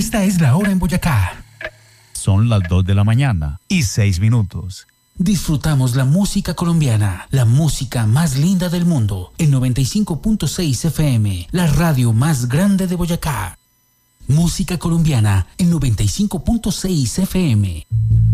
Esta es la hora en Boyacá. Son las 2:06 PM. Disfrutamos la música colombiana, la música más linda del mundo. El 95.6 FM, la radio más grande de Boyacá. Música colombiana, el 95.6 FM.